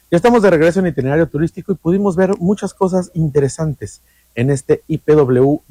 Ya estamos de regreso en Itinerario Turístico y pudimos ver muchas cosas interesantes en este IPW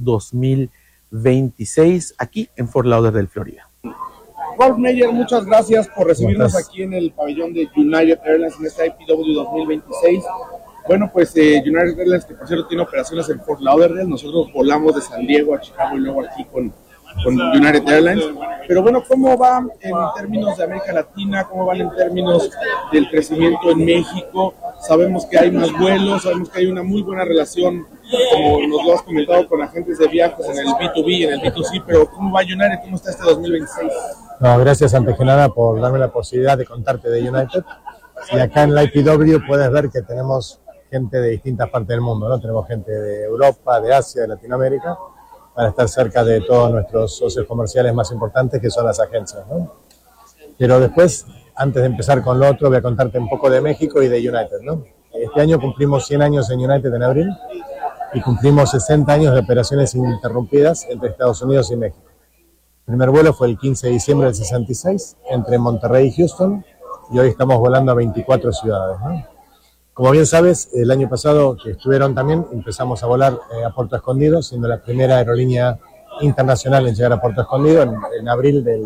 2026 aquí en Fort Lauderdale, Florida. Rolf Meyer, muchas gracias por recibirnos aquí en el pabellón de United Airlines en este IPW 2026. Bueno, pues United Airlines, que por cierto tiene operaciones en Fort Lauderdale, nosotros volamos de San Diego a Chicago y luego aquí con United Airlines. Pero bueno, ¿cómo va en términos de América Latina? ¿Cómo van en términos del crecimiento en México? Sabemos que hay más vuelos, sabemos que hay una muy buena relación, como nos lo has comentado, con agentes de viajes en el B2B, en el B2C, pero ¿cómo va United? ¿Cómo está este 2026? No, gracias antes que nada por darme la posibilidad de contarte de United. Y acá en la IPW puedes ver que tenemos gente de distintas partes del mundo, ¿no? Tenemos gente de Europa, de Asia, de Latinoamérica, para estar cerca de todos nuestros socios comerciales más importantes, que son las agencias, ¿no? Pero después, antes de empezar con lo otro, voy a contarte un poco de México y de United, ¿no? Este año cumplimos 100 años en United en abril y cumplimos 60 años de operaciones ininterrumpidas entre Estados Unidos y México. El primer vuelo fue el 15 de diciembre del 66 entre Monterrey y Houston y hoy estamos volando a 24 ciudades, ¿no? Como bien sabes, el año pasado que estuvieron también, empezamos a volar a Puerto Escondido, siendo la primera aerolínea internacional en llegar a Puerto Escondido en abril del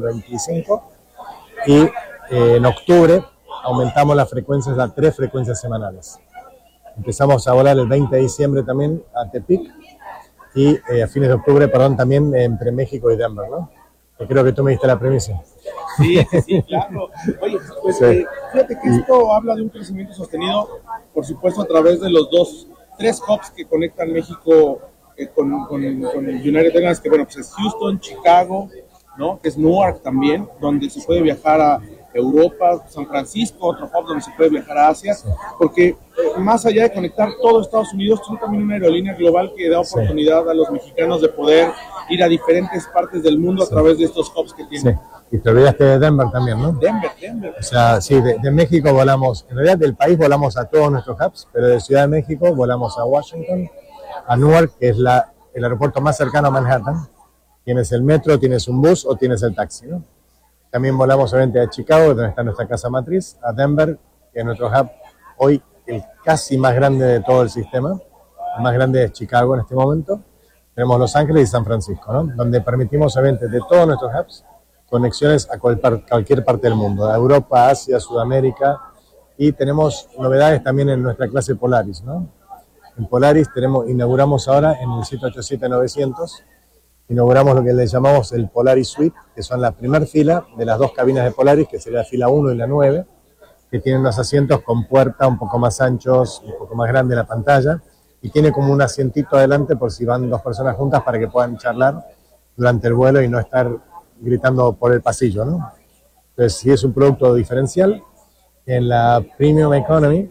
2025. Y en octubre aumentamos las frecuencias a 3 frecuencias semanales. Empezamos a volar el 20 de diciembre también a Tepic y a fines de octubre, también entre México y Denver, ¿no? Que creo que tú me diste la premisa. Sí, claro. Oye, pues sí. Fíjate que esto habla de un crecimiento sostenido, por supuesto, a través de los 3 hubs que conectan México con United Airlines, que bueno, pues es Houston, Chicago, ¿no? Que es Newark también, donde se puede viajar a Europa, San Francisco, otro hub donde se puede viajar a Asia, porque más allá de conectar todo Estados Unidos, son también una aerolínea global que da oportunidad a los mexicanos de poder ir a diferentes partes del mundo a través de estos hubs que tienen. Sí. Y te olvidaste de Denver también, ¿no? Denver. O sea, sí, de México volamos, en realidad del país volamos a todos nuestros hubs, pero de Ciudad de México volamos a Washington, a Newark, que es el aeropuerto más cercano a Manhattan. Tienes el metro, tienes un bus o tienes el taxi, ¿no? También volamos obviamente a Chicago, donde está nuestra casa matriz, a Denver, que es nuestro hub hoy el casi más grande de todo el sistema. El más grande es Chicago en este momento. Tenemos Los Ángeles y San Francisco, ¿no? Donde permitimos obviamente de todos nuestros hubs conexiones a cualquier parte del mundo, a Europa, Asia, Sudamérica, y tenemos novedades también en nuestra clase Polaris, ¿no? En Polaris inauguramos ahora en el 787-900, inauguramos lo que le llamamos el Polaris Suite, que son la primera fila de las 2 cabinas de Polaris, que sería la fila 1 y la 9, que tienen unos asientos con puerta un poco más anchos, un poco más grande la pantalla, y tiene como un asientito adelante por si van 2 personas juntas para que puedan charlar durante el vuelo y no estar gritando por el pasillo, ¿no? Entonces, sí es un producto diferencial. En la Premium Economy,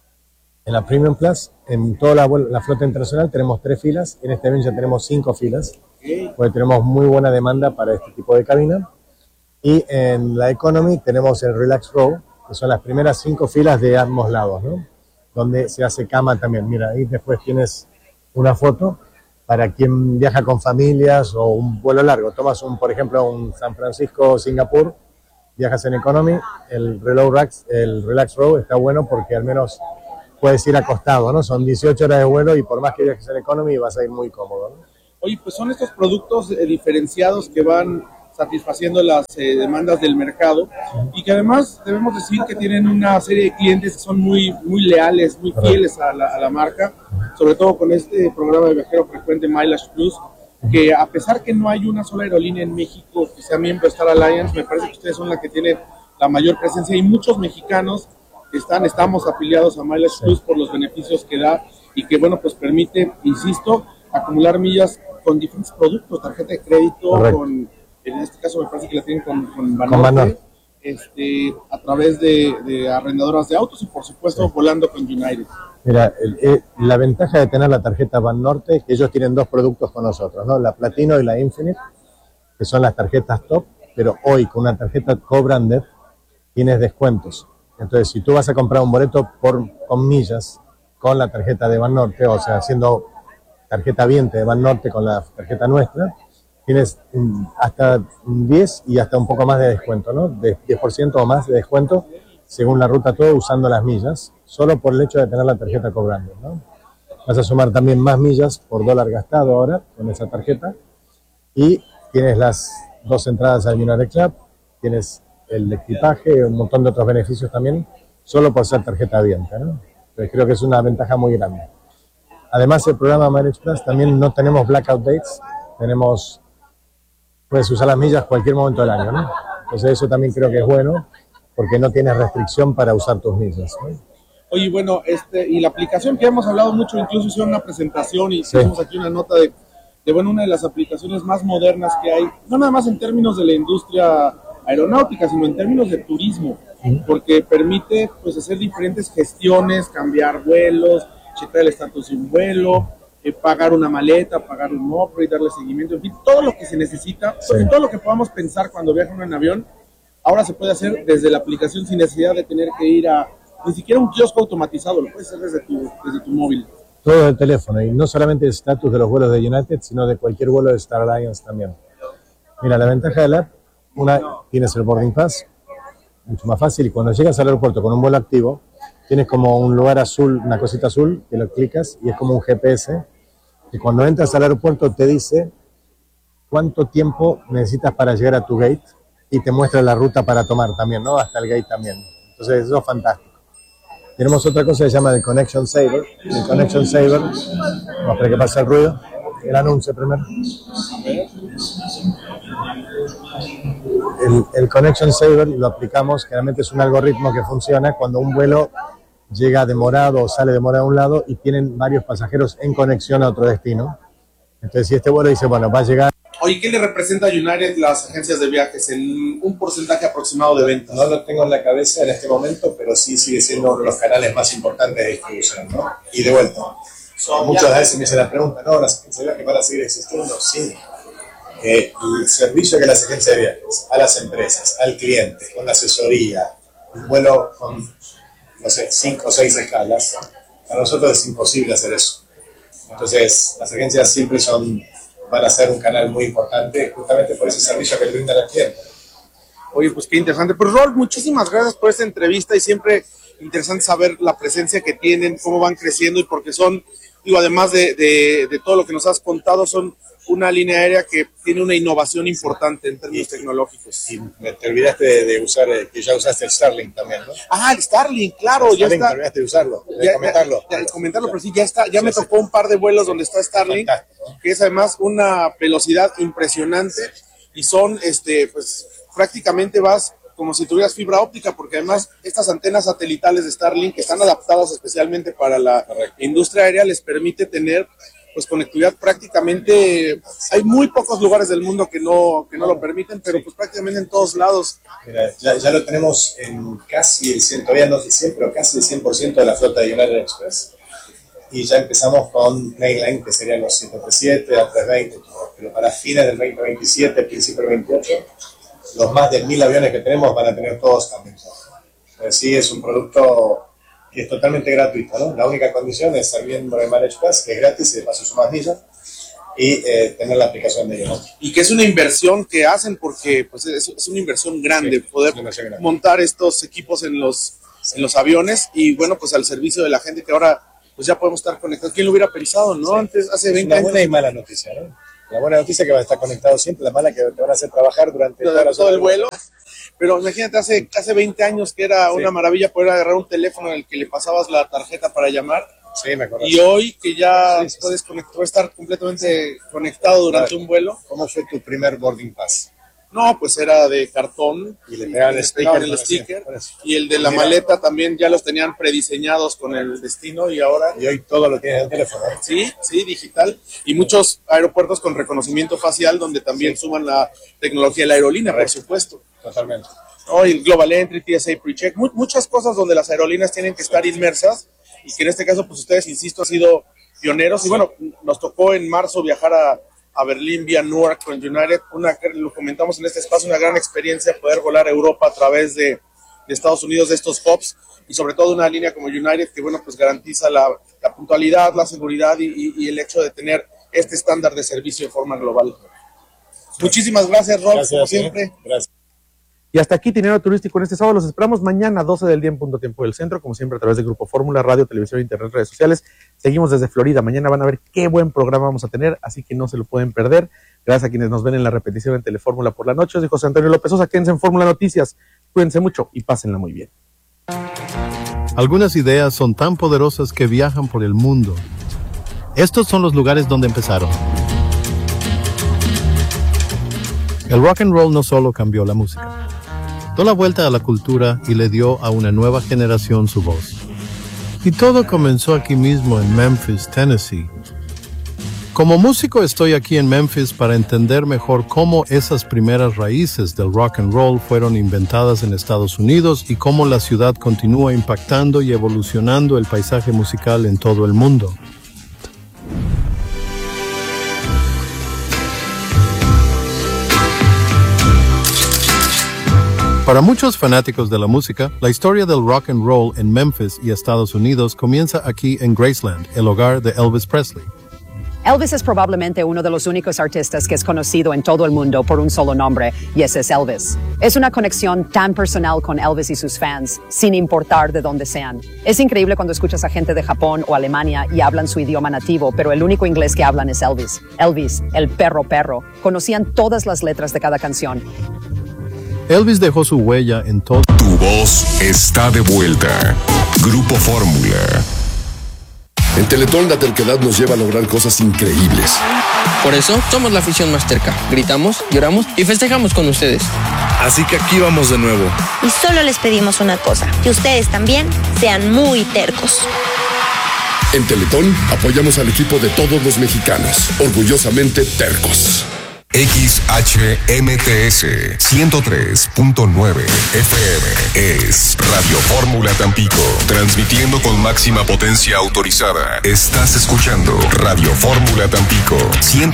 en la Premium Plus, en toda la flota internacional tenemos 3 filas, en este avión ya tenemos 5 filas, porque tenemos muy buena demanda para este tipo de cabina. Y en la Economy tenemos el Relax Row, que son las primeras 5 filas de ambos lados, ¿no? Donde se hace cama también. Mira, ahí después tienes una foto para quien viaja con familias o un vuelo largo. Tomas por ejemplo, un San Francisco-Singapur, viajas en Economy, el Relax Row está bueno porque al menos puedes ir acostado, ¿no? Son 18 horas de vuelo y por más que viajes en Economy vas a ir muy cómodo, ¿no? Oye, pues son estos productos diferenciados que van satisfaciendo las demandas del mercado y que además debemos decir que tienen una serie de clientes que son muy leales, muy fieles a la marca, sobre todo con este programa de viajero frecuente Mileage Plus, que a pesar que no hay una sola aerolínea en México que sea miembro de Star Alliance, me parece que ustedes son la que tienen la mayor presencia y muchos mexicanos estamos afiliados a Mileage Plus por los beneficios que da y que bueno, pues permite, insisto, acumular millas con diferentes productos, tarjeta de crédito, en este caso me parece que la tienen con Banorte, a través de arrendadoras de autos y por supuesto volando con United. Mira, la ventaja de tener la tarjeta Banorte es que ellos tienen 2 productos con nosotros, ¿no? La Platino y la Infinite, que son las tarjetas top, pero hoy con una tarjeta co-branded tienes descuentos. Entonces, si tú vas a comprar un boleto con millas con la tarjeta de Banorte, o sea, haciendo tarjeta viente de Banorte con la tarjeta nuestra, tienes hasta 10 y hasta un poco más de descuento, ¿no? De 10% o más de descuento según la ruta, todo usando las millas, solo por el hecho de tener la tarjeta cobrando, ¿no? Vas a sumar también más millas por dólar gastado ahora con esa tarjeta y tienes las 2 entradas al United Club, tienes el equipaje y un montón de otros beneficios también, solo por ser tarjeta abierta, ¿no? Entonces creo que es una ventaja muy grande. Además, el programa Mileage Plus también no tenemos blackout dates, puedes usar las millas cualquier momento del año, ¿no? Entonces eso también creo que es bueno, porque no tienes restricción para usar tus millas, ¿no? Oye, bueno, y la aplicación que hemos hablado mucho, incluso hicieron una presentación y hicimos aquí una nota de bueno, una de las aplicaciones más modernas que hay, no nada más en términos de la industria aeronáutica, sino en términos de turismo, porque permite pues hacer diferentes gestiones, cambiar vuelos, checar el estatus de un vuelo, pagar una maleta, pagar un upgrade, darle seguimiento, en fin, todo lo que se necesita, todo lo que podamos pensar cuando viajan en avión, ahora se puede hacer desde la aplicación sin necesidad de tener que ir a ni siquiera un kiosco automatizado, lo puedes hacer desde tu móvil. Todo el teléfono, y no solamente el estatus de los vuelos de United, sino de cualquier vuelo de Star Alliance también. Mira, la ventaja del app, tienes el boarding pass, mucho más fácil, y cuando llegas al aeropuerto con un vuelo activo, tienes como un lugar azul, una cosita azul, que lo clicas y es como un GPS, y cuando entras al aeropuerto te dice cuánto tiempo necesitas para llegar a tu gate, y te muestra la ruta para tomar también, ¿no? Hasta el gate también. Entonces eso es fantástico. Tenemos otra cosa que se llama el Connection Saver. El Connection Saver, vamos a esperar que pase el ruido, el anuncio primero. El Connection Saver lo aplicamos, generalmente es un algoritmo que funciona cuando un vuelo llega demorado o sale demorado a un lado y tienen varios pasajeros en conexión a otro destino. Entonces si este vuelo dice, bueno, va a llegar... Oye, ¿qué le representa a United las agencias de viajes en un porcentaje aproximado de ventas? No lo tengo en la cabeza en este momento, pero sí sigue siendo uno de los canales más importantes de distribución, ¿no? Y de vuelta, muchas veces me hacen la pregunta, ¿no? ¿Las agencias de viajes van a seguir existiendo? Sí. El servicio que las agencias de viajes a las empresas, al cliente, con la asesoría, un vuelo con, no sé, 5 o 6 escalas, para nosotros es imposible hacer eso. Entonces, las agencias siempre van a ser un canal muy importante justamente por ese servicio que le brindan al cliente. Oye, pues qué interesante. Pues Rolf, muchísimas gracias por esta entrevista y siempre interesante saber la presencia que tienen, cómo van creciendo y porque son, digo, además de todo lo que nos has contado, son una línea aérea que tiene una innovación importante en términos tecnológicos. Y te olvidaste de usar, que ya usaste el Starlink también, ¿no? Ah, el Starlink, claro, ya está. Te olvidaste de usarlo, de comentarlo. Comentarlo, pero sí, ya está. Ya me tocó un par de vuelos donde está Starlink, que es además una velocidad impresionante y son, pues prácticamente vas como si tuvieras fibra óptica, porque además estas antenas satelitales de Starlink que están adaptadas especialmente para la industria aérea les permite tener pues conectividad prácticamente, hay muy pocos lugares del mundo que no lo permiten, pero pues prácticamente en todos lados. Mira, ya lo tenemos en casi el 100, todavía no sé 100, pero casi el 100% de la flota de United Express. Y ya empezamos con mainline, que serían los 737, A320, pero para fines del 2027, principio del 2028, los más de 1000 aviones que tenemos van a tener todos cambios. Entonces sí, es un producto que es totalmente gratuito, ¿no? La única condición es ser miembro de Mileage Plus, que es gratis y de paso sumas millas, y tener la aplicación de ellos, ¿no? Y que es una inversión que hacen porque pues es una inversión grande, sí, poder montar estos equipos en los aviones y bueno, pues al servicio de la gente que ahora pues ya podemos estar conectados. ¿Quién lo hubiera pensado, no? Sí. Antes, hace 20 años. Una buena y mala noticia, ¿no? La buena noticia es que vas a estar conectado siempre, la mala que te van a hacer trabajar durante todo el vuelo. Pero imagínate, hace 20 años que era una maravilla poder agarrar un teléfono en el que le pasabas la tarjeta para llamar. Sí, me acuerdo. Y hoy que ya puedes estar completamente conectado durante un vuelo. ¿Cómo fue tu primer boarding pass? No, pues era de cartón y le pegaban el sticker y el de la maleta también ya los tenían prediseñados con el destino y hoy todo lo tienes en el teléfono. Sí, digital y muchos aeropuertos con reconocimiento facial donde también suman la tecnología de la aerolínea, por supuesto. Totalmente. Y el Global Entry, TSA PreCheck, muchas cosas donde las aerolíneas tienen que estar inmersas y que en este caso pues ustedes, insisto, han sido pioneros y bueno, nos tocó en marzo viajar a Berlín vía Newark con United, lo comentamos en este espacio, una gran experiencia poder volar a Europa a través de Estados Unidos, de estos hubs, y sobre todo una línea como United que bueno, pues garantiza la puntualidad, la seguridad y el hecho de tener este estándar de servicio de forma global. Muchísimas gracias, Rob, como siempre. Gracias. Y hasta aquí Itinerario Turístico en este sábado. Los esperamos mañana 12 del día en punto tiempo del centro, como siempre a través de Grupo Fórmula, radio, televisión, internet, redes sociales. Seguimos desde Florida. Mañana van a ver qué buen programa vamos a tener, así que no se lo pueden perder. Gracias a quienes nos ven en la repetición en Telefórmula por la noche. Yo soy José Antonio López Sosa. Quédense en Fórmula Noticias. Cuídense mucho y pásenla muy bien. Algunas ideas son tan poderosas que viajan por el mundo. Estos son los lugares donde empezaron. El rock and roll no solo cambió la música, dio la vuelta a la cultura y le dio a una nueva generación su voz. Y todo comenzó aquí mismo en Memphis, Tennessee. Como músico estoy aquí en Memphis para entender mejor cómo esas primeras raíces del rock and roll fueron inventadas en Estados Unidos y cómo la ciudad continúa impactando y evolucionando el paisaje musical en todo el mundo. Para muchos fanáticos de la música, la historia del rock and roll en Memphis y Estados Unidos comienza aquí en Graceland, el hogar de Elvis Presley. Elvis es probablemente uno de los únicos artistas que es conocido en todo el mundo por un solo nombre, y ese es Elvis. Es una conexión tan personal con Elvis y sus fans, sin importar de dónde sean. Es increíble cuando escuchas a gente de Japón o Alemania y hablan su idioma nativo, pero el único inglés que hablan es Elvis. Elvis, el perro. Conocían todas las letras de cada canción. Elvis dejó su huella en todo. Tu voz está de vuelta. Grupo Fórmula. En Teletón la terquedad nos lleva a lograr cosas increíbles. Por eso somos la afición más terca. Gritamos, lloramos y festejamos con ustedes. Así que aquí vamos de nuevo. Y solo les pedimos una cosa, que ustedes también sean muy tercos. En Teletón apoyamos al equipo de todos los mexicanos, orgullosamente tercos. XHMTS 103.9 FM es Radio Fórmula Tampico, transmitiendo con máxima potencia autorizada. Estás escuchando Radio Fórmula Tampico 103.9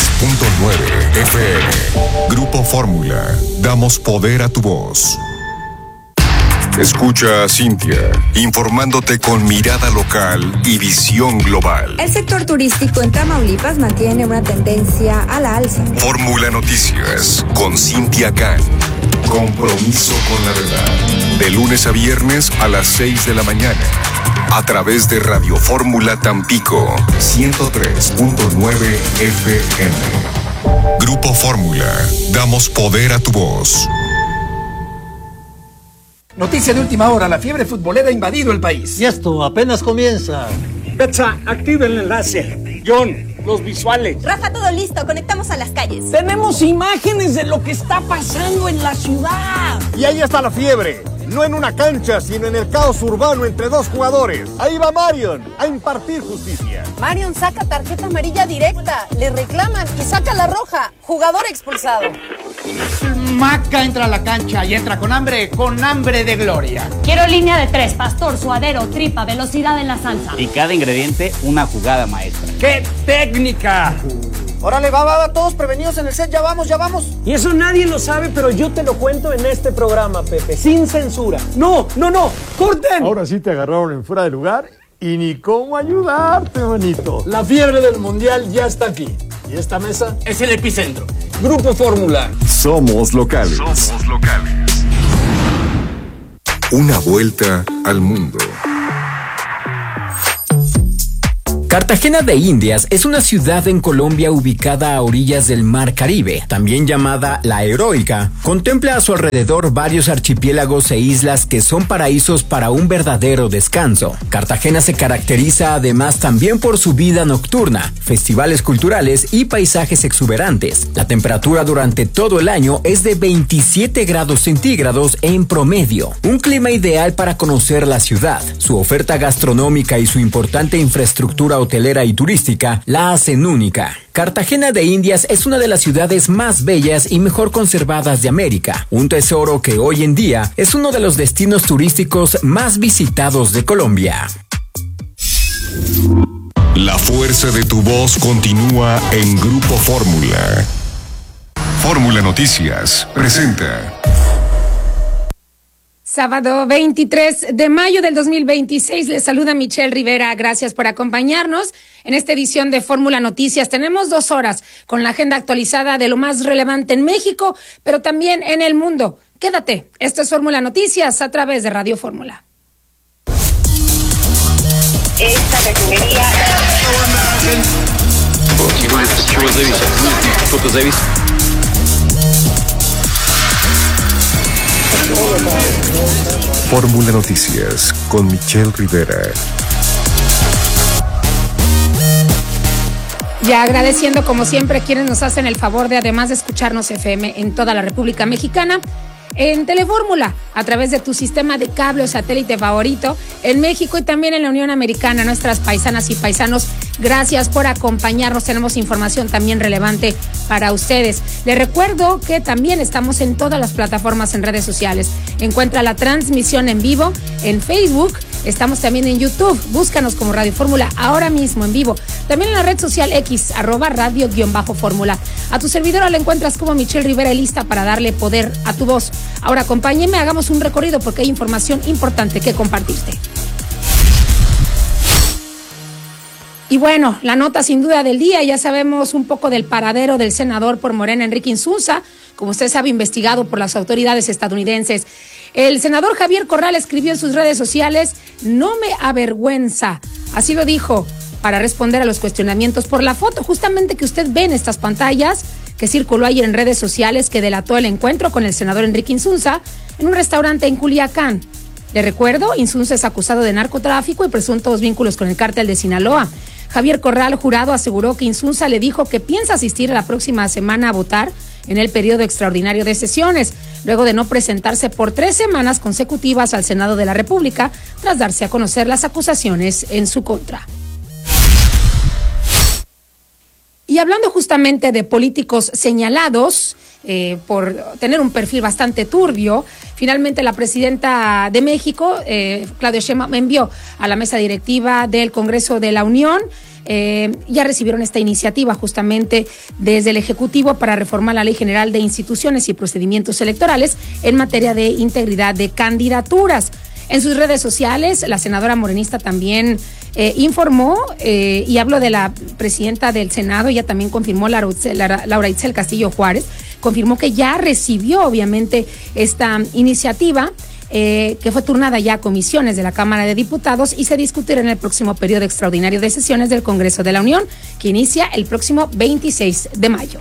FM. Grupo Fórmula, damos poder a tu voz. Escucha a Cintia, informándote con mirada local y visión global. El sector turístico en Tamaulipas mantiene una tendencia a la alza. Fórmula Noticias, con Cintia Can. Compromiso con la verdad. De lunes a viernes a las 6 de la mañana. A través de Radio Fórmula Tampico, 103.9 FM. Grupo Fórmula, damos poder a tu voz. Noticia de última hora, la fiebre futbolera ha invadido el país. Y esto apenas comienza. Betsa, activa el enlace. John, los visuales. Rafa, todo listo, conectamos a las calles. Tenemos imágenes de lo que está pasando en la ciudad. Y ahí está la fiebre. No en una cancha, sino en el caos urbano entre dos jugadores. Ahí va Marion a impartir justicia. Marion saca tarjeta amarilla directa, le reclaman y saca la roja. Jugador expulsado. Maca entra a la cancha y entra con hambre de gloria. Quiero línea de 3, pastor, suadero, tripa, velocidad en la salsa. Y cada ingrediente una jugada maestra. ¡Qué técnica! Órale, va, todos prevenidos en el set, ya vamos. Y eso nadie lo sabe, pero yo te lo cuento en este programa, Pepe, sin censura. No, corten. Ahora sí te agarraron en fuera de lugar y ni cómo ayudarte, manito. La fiebre del mundial ya está aquí. Y esta mesa es el epicentro. Grupo Fórmula. Somos locales. Una vuelta al mundo. Cartagena de Indias es una ciudad en Colombia ubicada a orillas del Mar Caribe, también llamada La Heroica. Contempla a su alrededor varios archipiélagos e islas que son paraísos para un verdadero descanso. Cartagena se caracteriza además también por su vida nocturna, festivales culturales y paisajes exuberantes. La temperatura durante todo el año es de 27 grados centígrados en promedio. Un clima ideal para conocer la ciudad. Su oferta gastronómica y su importante infraestructura hotelera y turística la hacen única. Cartagena de Indias es una de las ciudades más bellas y mejor conservadas de América, un tesoro que hoy en día es uno de los destinos turísticos más visitados de Colombia. La fuerza de tu voz continúa en Grupo Fórmula. Fórmula Noticias presenta. Sábado 23 de mayo del 2026, les saluda Michelle Rivera. Gracias por acompañarnos en esta edición de Fórmula Noticias. Tenemos 2 horas con la agenda actualizada de lo más relevante en México, pero también en el mundo. Quédate, esto es Fórmula Noticias a través de Radio Fórmula. Esta refinería... Fórmula Noticias con Michelle Rivera. Ya agradeciendo como siempre a quienes nos hacen el favor de, además de escucharnos FM en toda la República Mexicana, en Telefórmula, a través de tu sistema de cable o satélite favorito en México y también en la Unión Americana. Nuestras paisanas y paisanos, gracias por acompañarnos. Tenemos información también relevante para ustedes. Les recuerdo que también estamos en todas las plataformas en redes sociales. Encuentra la transmisión en vivo en Facebook. Estamos también en YouTube. Búscanos como Radio Fórmula ahora mismo en vivo. También en la red social X, @radio_fórmula. A tu servidora la encuentras como Michelle Rivera, lista para darle poder a tu voz. Ahora acompáñenme, hagamos un recorrido porque hay información importante que compartirte. Y bueno, la nota sin duda del día, ya sabemos un poco del paradero del senador por Morena, Enrique Insunza, como usted sabe, investigado por las autoridades estadounidenses. El senador Javier Corral escribió en sus redes sociales: "No me avergüenza", así lo dijo, para responder a los cuestionamientos por la foto justamente que usted ve en estas pantallas, que circuló ayer en redes sociales, que delató el encuentro con el senador Enrique Insunza en un restaurante en Culiacán. Le recuerdo, Insunza es acusado de narcotráfico y presuntos vínculos con el cártel de Sinaloa. Javier Corral Jurado aseguró que Insunza le dijo que piensa asistir a la próxima semana a votar en el periodo extraordinario de sesiones, luego de no presentarse por 3 semanas consecutivas al Senado de la República, tras darse a conocer las acusaciones en su contra. Y hablando justamente de políticos señalados por tener un perfil bastante turbio, finalmente la presidenta de México, Claudia Sheinbaum, envió a la mesa directiva del Congreso de la Unión. Ya recibieron esta iniciativa justamente desde el Ejecutivo para reformar la Ley General de Instituciones y Procedimientos Electorales en materia de integridad de candidaturas. En sus redes sociales, la senadora morenista también informó y habló de la presidenta del Senado. Ella también confirmó, Laura Itzel Castillo Juárez, confirmó que ya recibió obviamente esta iniciativa, que fue turnada ya a comisiones de la Cámara de Diputados y se discutirá en el próximo periodo extraordinario de sesiones del Congreso de la Unión, que inicia el próximo 26 de mayo.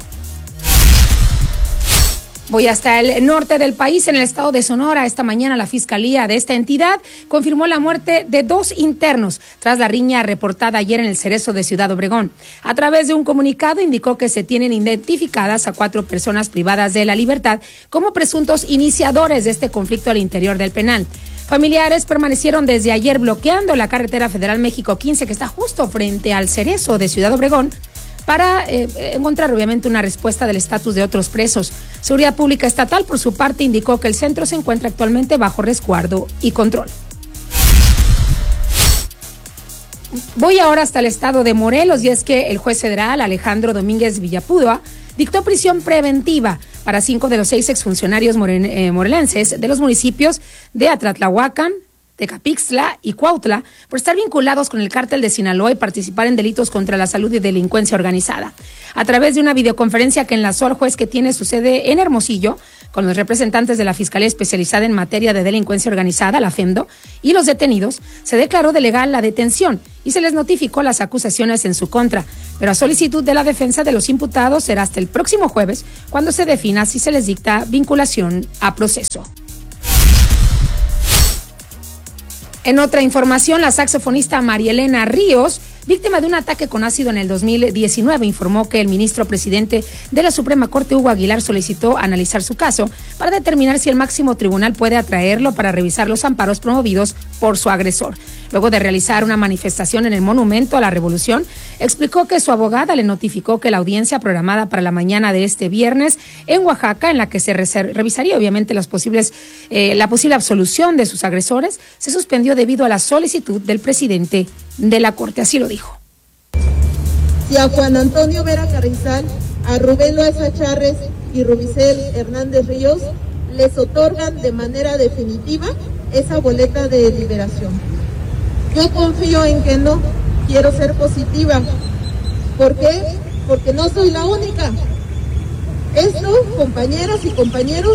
Voy hasta el norte del país, en el estado de Sonora. Esta mañana la fiscalía de esta entidad confirmó la muerte de 2 internos tras la riña reportada ayer en el Cerezo de Ciudad Obregón. A través de un comunicado indicó que se tienen identificadas a 4 personas privadas de la libertad como presuntos iniciadores de este conflicto al interior del penal. Familiares permanecieron desde ayer bloqueando la carretera federal México 15, que está justo frente al Cerezo de Ciudad Obregón, para encontrar obviamente una respuesta del estatus de otros presos. Seguridad Pública Estatal, por su parte, indicó que el centro se encuentra actualmente bajo resguardo y control. Voy ahora hasta el estado de Morelos, y es que el juez federal Alejandro Domínguez Villapúdoa dictó prisión preventiva para 5 de los 6 exfuncionarios morelenses de los municipios de Atlatlahuacán, Tecapixtla y Cuautla por estar vinculados con el cártel de Sinaloa y participar en delitos contra la salud y delincuencia organizada. A través de una videoconferencia que enlazó al juez, que tiene su sede en Hermosillo, con los representantes de la Fiscalía Especializada en Materia de Delincuencia Organizada, la FEMDO, y los detenidos, se declaró de legal la detención y se les notificó las acusaciones en su contra, pero a solicitud de la defensa de los imputados será hasta el próximo jueves cuando se defina si se les dicta vinculación a proceso. En otra información, la saxofonista María Elena Ríos, víctima de un ataque con ácido en el 2019, informó que el ministro presidente de la Suprema Corte, Hugo Aguilar, solicitó analizar su caso para determinar si el máximo tribunal puede atraerlo para revisar los amparos promovidos por su agresor. Luego de realizar una manifestación en el Monumento a la Revolución, explicó que su abogada le notificó que la audiencia programada para la mañana de este viernes en Oaxaca, en la que se revisaría obviamente la posible absolución de sus agresores, se suspendió debido a la solicitud del presidente de la Corte. Así lo dijo. Si a Juan Antonio Vera Carrizal, a Rubén Loaiza Charres y Rubicel Hernández Ríos les otorgan de manera definitiva esa boleta de liberación. Yo confío en que no, quiero ser positiva. ¿Por qué? Porque no soy la única. Esto, compañeras y compañeros,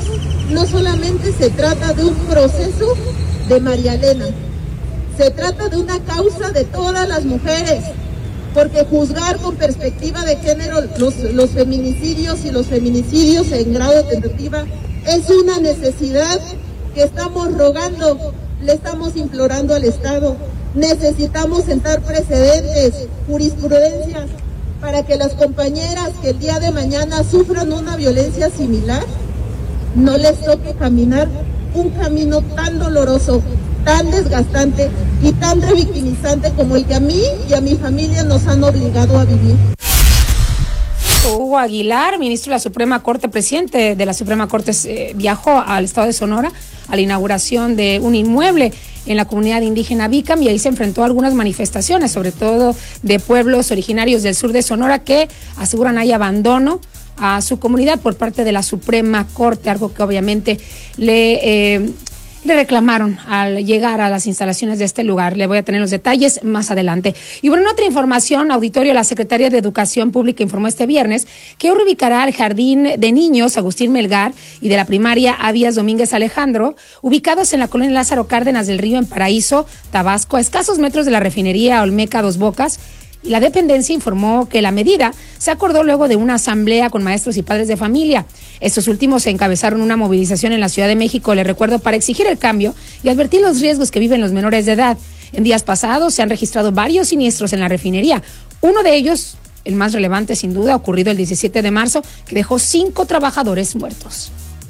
no solamente se trata de un proceso de María Elena, se trata de una causa de todas las mujeres, porque juzgar con perspectiva de género los feminicidios y los feminicidios en grado de tentativa es una necesidad que estamos rogando, le estamos implorando al Estado. Necesitamos sentar precedentes, jurisprudencias, para que las compañeras que el día de mañana sufran una violencia similar, no les toque caminar un camino tan doloroso, tan desgastante y tan revictimizante como el que a mí y a mi familia nos han obligado a vivir. Hugo Aguilar, ministro de la Suprema Corte, presidente de la Suprema Corte, viajó al estado de Sonora a la inauguración de un inmueble en la comunidad indígena Bicam, y ahí se enfrentó a algunas manifestaciones, sobre todo de pueblos originarios del sur de Sonora, que aseguran hay abandono a su comunidad por parte de la Suprema Corte, algo que obviamente le reclamaron al llegar a las instalaciones de este lugar. Le voy a tener los detalles más adelante. Y bueno, en otra información, auditorio, la Secretaría de Educación Pública informó este viernes que reubicará al Jardín de Niños Agustín Melgar y de la primaria Avías Domínguez Alejandro, ubicados en la colonia Lázaro Cárdenas del Río, en Paraíso, Tabasco, a escasos metros de la refinería Olmeca Dos Bocas. Y la dependencia informó que la medida se acordó luego de una asamblea con maestros y padres de familia. Estos últimos encabezaron una movilización en la Ciudad de México, les recuerdo, para exigir el cambio y advertir los riesgos que viven los menores de edad. En días pasados se han registrado varios siniestros en la refinería. Uno de ellos, el más relevante sin duda, ocurrido el 17 de marzo, que dejó 5 trabajadores muertos.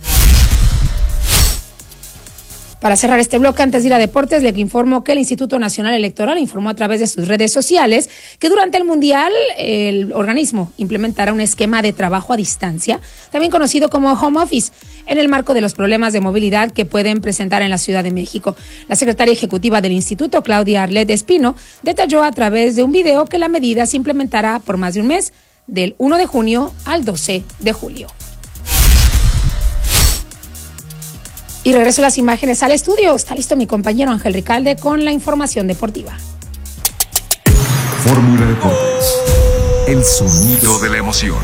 Para cerrar este bloque, antes de ir a deportes, le informo que el Instituto Nacional Electoral informó a través de sus redes sociales que durante el Mundial el organismo implementará un esquema de trabajo a distancia, también conocido como home office, en el marco de los problemas de movilidad que pueden presentar en la Ciudad de México. La secretaria ejecutiva del instituto, Claudia Arlet Espino, detalló a través de un video que la medida se implementará por más de un mes, del 1 de junio al 12 de julio. Y regreso las imágenes al estudio. Está listo mi compañero Ángel Ricalde con la información deportiva. Fórmula Deportes. El sonido de la emoción.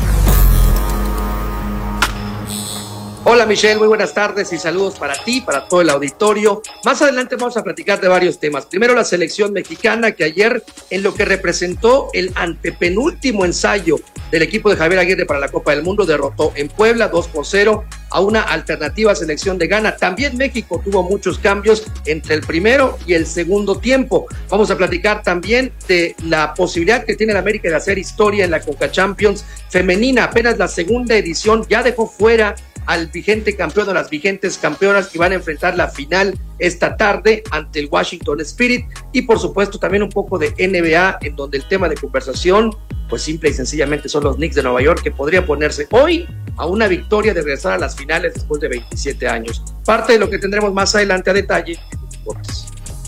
Hola Michelle, muy buenas tardes y saludos para ti, para todo el auditorio. Más adelante vamos a platicar de varios temas. Primero la selección mexicana, que ayer, en lo que representó el antepenúltimo ensayo del equipo de Javier Aguirre para la Copa del Mundo, derrotó en Puebla 2-0 a una alternativa selección de Ghana. También México tuvo muchos cambios entre el primero y el segundo tiempo. Vamos a platicar también de la posibilidad que tiene el América de hacer historia en la Conca Champions femenina. Apenas la segunda edición ya dejó fuera al vigente campeón o las vigentes campeonas, que van a enfrentar la final esta tarde ante el Washington Spirit. Y por supuesto también un poco de NBA, en donde el tema de conversación pues simple y sencillamente son los Knicks de Nueva York, que podrían ponerse hoy a una victoria de regresar a las finales después de 27 años. Parte de lo que tendremos más adelante a detalle en deportes.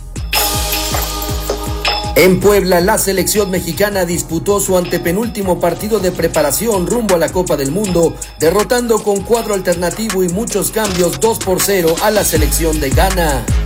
En Puebla, la selección mexicana disputó su antepenúltimo partido de preparación rumbo a la Copa del Mundo, derrotando con cuadro alternativo y muchos cambios 2-0 a la selección de Ghana.